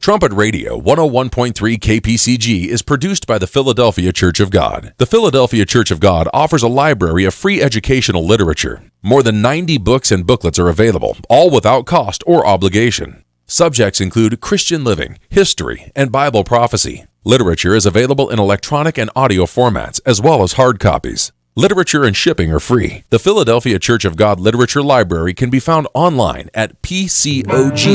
Trumpet Radio 101.3 KPCG is produced by the Philadelphia Church of God. The Philadelphia Church of God offers a library of free educational literature. More than 90 books and booklets are available, all without cost or obligation. Subjects include Christian living, history, and Bible prophecy. Literature is available in electronic and audio formats, as well as hard copies. Literature and shipping are free. The Philadelphia Church of God Literature Library can be found online at pcog.org.